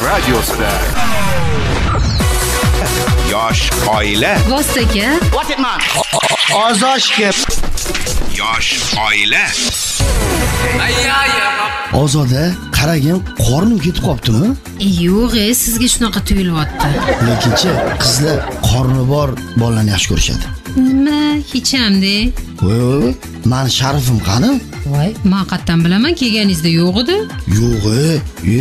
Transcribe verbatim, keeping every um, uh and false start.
radiosida. Yosh oila. Vostaka. What it man? Ozoshga. Yosh oila. Ozoda, qaragin, qornim ketib qoptimi? Yo'q, e, sizga shunaqa tuyulyapti. Lekinchi qizlar qorni bor bolalarni yaxshi ko'rishadi. Nima, hech hamda. Voy, men Sharifim qani? Voy, men qayerdan bilaman, kelganingizda yo'q edi. Yo'q,